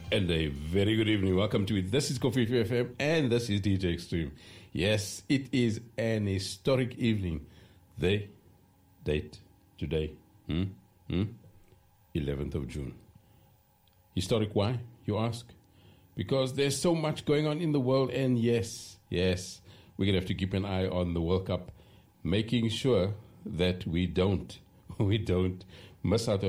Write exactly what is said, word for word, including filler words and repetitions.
And a very good evening. Welcome to it. This is Kofi F M and this is D J Extreme. Yes, it is an historic evening. The date today, hmm? Hmm? eleventh of June. Historic why, you ask? Because there's so much going on in the world, and yes, yes, we're going to have to keep an eye on the World Cup, making sure that we don't, we don't miss out